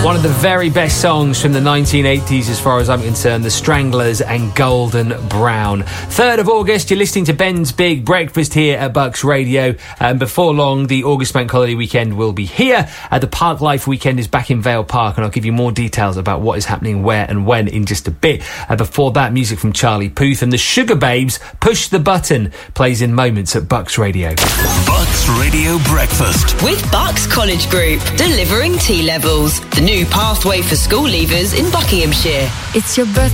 One of the very best songs from the 1980s as far as I'm concerned, The Stranglers and Golden Brown. 3rd of August, you're listening to Ben's Big Breakfast here at Bucks Radio. Before long, the August Bank Holiday weekend will be here. The Park Life weekend is back in Vale Park, and I'll give you more details about what is happening where and when in just a bit. Before that, music from Charlie Puth and the Sugar Babes, Push the Button, plays in moments at Bucks Radio. Bucks Radio Breakfast. With Bucks College Group, delivering T-levels. The new pathway for school leavers in Buckinghamshire. It's your birthday.